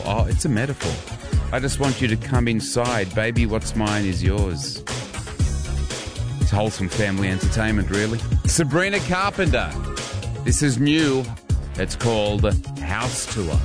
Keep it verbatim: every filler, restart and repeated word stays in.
Oh, it's a metaphor. I just want you to come inside. Baby, what's mine is yours. It's wholesome family entertainment, really. Sabrina Carpenter. This is new. It's called House Tour.